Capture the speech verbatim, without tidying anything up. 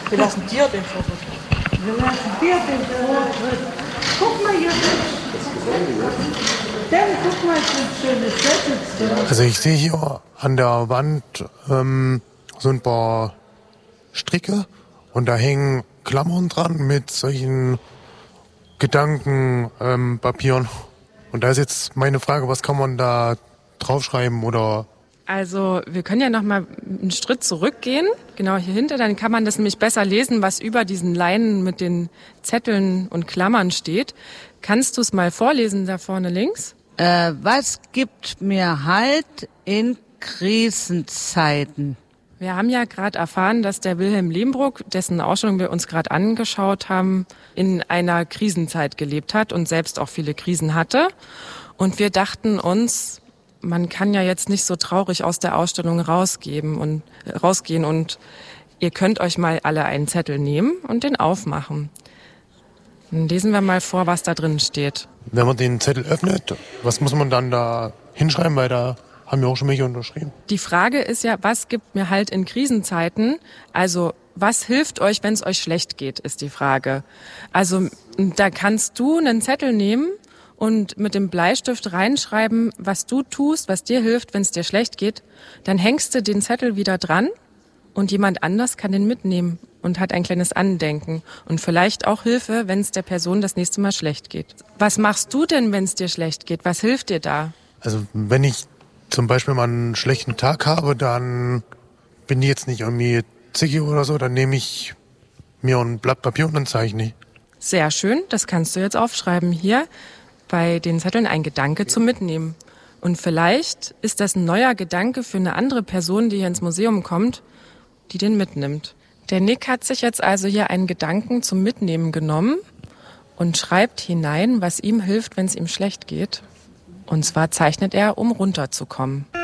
Wir lassen dir den Vortritt. Wir lassen dir den Vortritt. Guck mal hier. Dann guck mal, so schöne Zettel. Also ich sehe hier an der Wand ähm, so ein paar Stricke und da hängen Klammern dran mit solchen Gedankenpapieren. Ähm, und da ist jetzt meine Frage, was kann man da draufschreiben oder... Also wir können ja noch mal einen Schritt zurückgehen, genau hier hinter, dann kann man das nämlich besser lesen, was über diesen Leinen mit den Zetteln und Klammern steht. Kannst du es mal vorlesen da vorne links? Äh, was gibt mir Halt in Krisenzeiten? Wir haben ja gerade erfahren, dass der Wilhelm Lehmbruck, dessen Ausstellung wir uns gerade angeschaut haben, in einer Krisenzeit gelebt hat und selbst auch viele Krisen hatte. Und wir dachten uns, man kann ja jetzt nicht so traurig aus der Ausstellung rausgeben und äh, rausgehen und ihr könnt euch mal alle einen Zettel nehmen und den aufmachen. Dann lesen wir mal vor, was da drin steht. Wenn man den Zettel öffnet, was muss man dann da hinschreiben, weil da haben wir auch schon welche unterschrieben. Die Frage ist ja, was gibt mir Halt in Krisenzeiten? Also was hilft euch, wenn es euch schlecht geht, ist die Frage. Also da kannst du einen Zettel nehmen und mit dem Bleistift reinschreiben, was du tust, was dir hilft, wenn es dir schlecht geht. Dann hängst du den Zettel wieder dran und jemand anders kann den mitnehmen und hat ein kleines Andenken und vielleicht auch Hilfe, wenn es der Person das nächste Mal schlecht geht. Was machst du denn, wenn es dir schlecht geht? Was hilft dir da? Also wenn ich zum Beispiel mal einen schlechten Tag habe, dann bin ich jetzt nicht irgendwie zickig oder so, dann nehme ich mir ein Blatt Papier und dann zeichne ich. Sehr schön, das kannst du jetzt aufschreiben. Hier bei den Zetteln ein Gedanke zum Mitnehmen. Und vielleicht ist das ein neuer Gedanke für eine andere Person, die hier ins Museum kommt, die den mitnimmt. Der Nick hat sich jetzt also hier einen Gedanken zum Mitnehmen genommen und schreibt hinein, was ihm hilft, wenn es ihm schlecht geht. Und zwar zeichnet er, um runterzukommen.